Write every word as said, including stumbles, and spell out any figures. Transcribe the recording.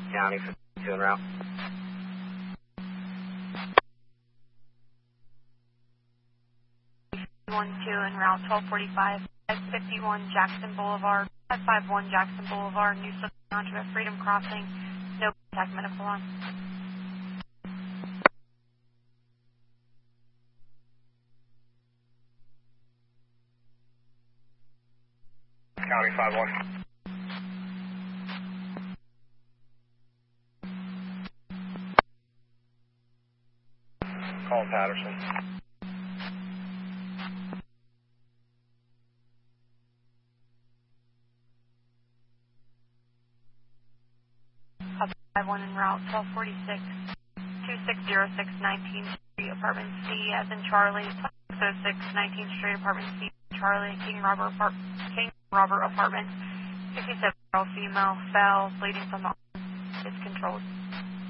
County fifty-two en route. one two en route, twelve forty-five, five fifty-one Jackson Boulevard, five fifty-one Jackson Boulevard, New South Freedom Crossing, no contact, medical on. County five one. Call Patterson. five one en route, twelve forty-six, two six zero six nineteenth Street, Apartment C, as in Charlie, six oh six nineteenth Street, Apartment C, Charlie, King Robert, Apart King Robert Apartment, sixty-seven year old female, fell, bleeding from the arm, is controlled.